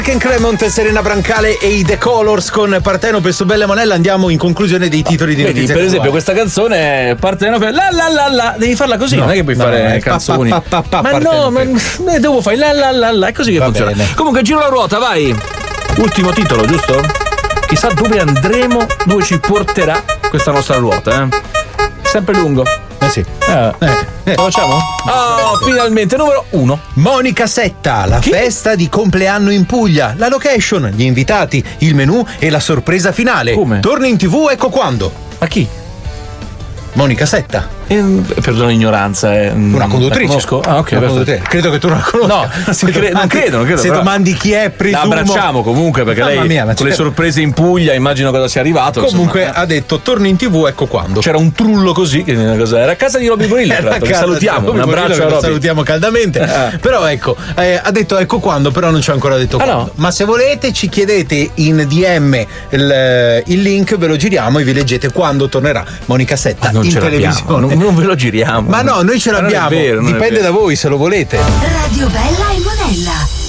Ken Cremont, Serena Brancale e i The Colors con Partenope su Bella Monella. Andiamo in conclusione dei titoli di notizie. Per esempio questa canzone è Partenope, la, devi farla così, non è che puoi fare canzoni. Ma no, devo fare la, è così che funziona. Bene. Comunque giro la ruota, vai. Ultimo titolo, giusto? Chissà dove andremo, dove ci porterà questa nostra ruota, Sempre lungo. Sì. Lo facciamo? Oh, finalmente, numero 1. Monica Setta, la festa di compleanno in Puglia, la location, gli invitati, il menù e la sorpresa finale. Come? Torni in TV, ecco quando. Ma chi? Monica Setta. Perdono l'ignoranza, è Una conduttrice. La conosco? Ah, ok. Una conduttrice. Credo che tu non la conosca. No, non credo. Se però domandi chi è, presumo. La abbracciamo comunque perché Mamma lei mia, ma con le certo. sorprese in Puglia immagino cosa sia arrivato. Comunque insomma. ha detto torni in TV, ecco quando. C'era un trullo così, che era a casa di Robby Bonilla, tra l'altro, che salutiamo, un abbraccio a Robby. Salutiamo caldamente. Però ecco, ha detto ecco quando, però non ci ha ancora detto quando. No. Ma se volete ci chiedete in DM il link, ve lo giriamo e vi leggete quando tornerà Monica Setta non in ce televisione. non ve lo giriamo. Ma no, noi ce l'abbiamo. Non è vero, Dipende da voi se lo volete. Radio Bella e Monella.